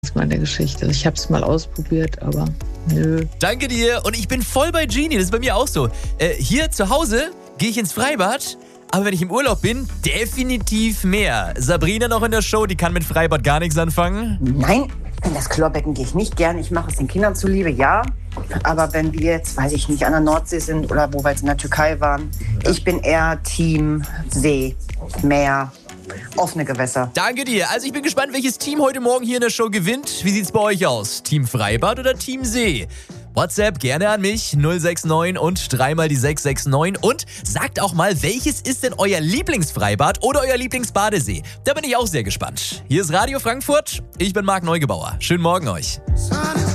ist meine Geschichte. Ich habe es mal ausprobiert, aber nö. Danke dir und ich bin voll bei Genie, das ist bei mir auch so. Hier zu Hause gehe ich ins Freibad, aber wenn ich im Urlaub bin, definitiv mehr. Sabrina noch in der Show, die kann mit Freibad gar nichts anfangen. Nein, in das Chlorbecken gehe ich nicht gern. Ich mache es den Kindern zuliebe, ja. Aber wenn wir jetzt, weiß ich nicht, an der Nordsee sind oder wo wir jetzt in der Türkei waren, ich bin eher Team See, Meer, offene Gewässer. Danke dir. Also ich bin gespannt, welches Team heute Morgen hier in der Show gewinnt. Wie sieht's bei euch aus? Team Freibad oder Team See? WhatsApp gerne an mich, 069 und dreimal die 669. Und sagt auch mal, welches ist denn euer Lieblingsfreibad oder euer Lieblingsbadesee? Da bin ich auch sehr gespannt. Hier ist Radio Frankfurt. Ich bin Marc Neugebauer. Schönen Morgen euch.